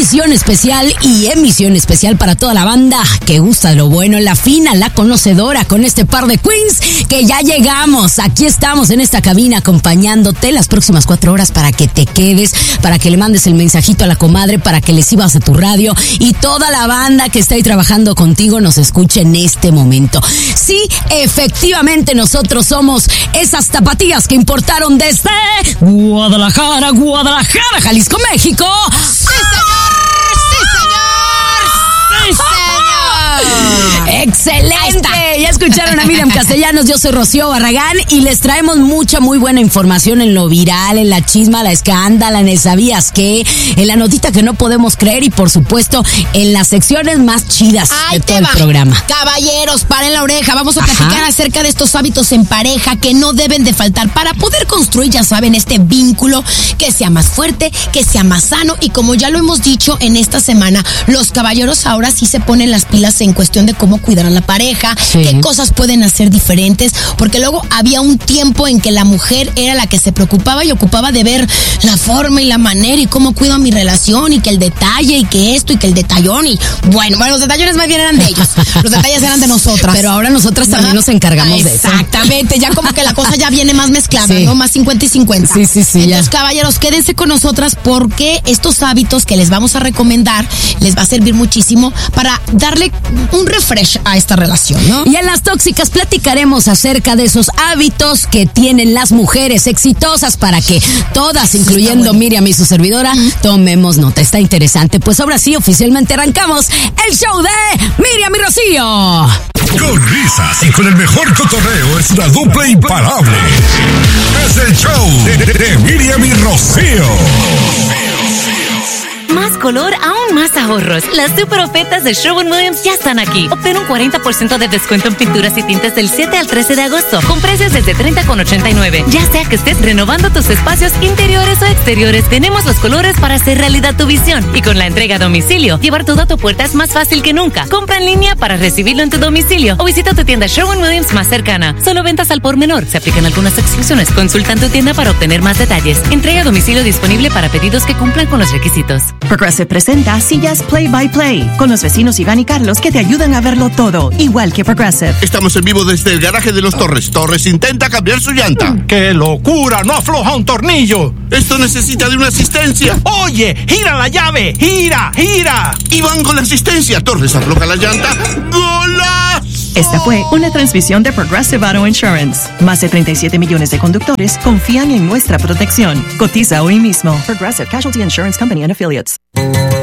edición especial y emisión especial para toda la banda que gusta de lo bueno, la fina, la conocedora, con este par de queens que ya llegamos. Aquí estamos en esta cabina acompañándote las próximas 4 horas para que te quedes, para que le mandes el mensajito a la comadre, para que le subas a tu radio y toda la banda que está ahí trabajando contigo nos escuche en este momento. Sí, efectivamente nosotros somos esas tapatías que importaron desde Guadalajara, Jalisco, México. ¡Sí, señor! ¡Sí, señor! ¡Sí, señor! ¡Excelente! Ya escucharon a Miriam Castellanos, yo soy Rocío Barragán y les traemos mucha, muy buena información en lo viral, en la chisma, la escándala, en el sabías qué, en la notita que no podemos creer y por supuesto en las secciones más chidas de todo el programa. Caballeros, paren la oreja, vamos a platicar acerca de estos hábitos en pareja que no deben de faltar para poder construir, ya saben, este vínculo que sea más fuerte, que sea más sano y como ya lo hemos dicho en esta semana, los caballeros ahora sí se ponen las pilas en cuestión de cómo cuidar a la pareja, qué cosas pueden hacer diferentes, porque luego había un tiempo en que la mujer era la que se preocupaba y ocupaba de ver la forma y la manera y cómo cuido mi relación y que el detalle y que esto y que el detallón y bueno, los detallones más bien eran de ellos, los detalles eran de nosotras. Pero ahora nosotras también nos encargamos de eso. Exactamente, ya como que la cosa ya viene más mezclada, ¿no? Más 50 y 50. Sí. Entonces, ya. caballeros, quédense con nosotras porque estos hábitos que les vamos a recomendar les va a servir muchísimo para darle un refresh a esta relación, ¿no? Y en las tóxicas platicaremos acerca de esos hábitos que tienen las mujeres exitosas para que todas, incluyendo Miriam y su servidora, tomemos nota. Está interesante. Pues ahora sí, oficialmente arrancamos el show de Miriam y Rocío. Con risas y con el mejor cotorreo es una dupla imparable. Es el show de Miriam y Rocío. Más color, aún más ahorros. Las super ofertas de Sherwin-Williams ya están aquí. Obtén un 40% de descuento en pinturas y tintes del 7 al 13 de agosto, con precios desde $30,89. Ya sea que estés renovando tus espacios interiores o exteriores, tenemos los colores para hacer realidad tu visión. Y con la entrega a domicilio, llevar todo a tu puerta es más fácil que nunca. Compra en línea para recibirlo en tu domicilio o visita tu tienda Sherwin-Williams más cercana. Solo ventas al por menor. Se aplican algunas exclusiones. Consulta en tu tienda para obtener más detalles. Entrega a domicilio disponible para pedidos que cumplan con los requisitos. Progressive presenta sillas Play by Play con los vecinos Iván y Carlos que te ayudan a verlo todo, igual que Progressive. Estamos en vivo desde el garaje de los Torres. Torres intenta cambiar su llanta. ¡Qué locura! ¡No afloja un tornillo! Esto necesita de una asistencia. ¡Oye! ¡Gira la llave! ¡Gira! Iván con la asistencia. Torres afloja la llanta. ¡Golazo! Esta fue una transmisión de Progressive Auto Insurance. Más de 37 millones de conductores confían en nuestra protección. Cotiza hoy mismo. Progressive Casualty Insurance Company and Affiliates.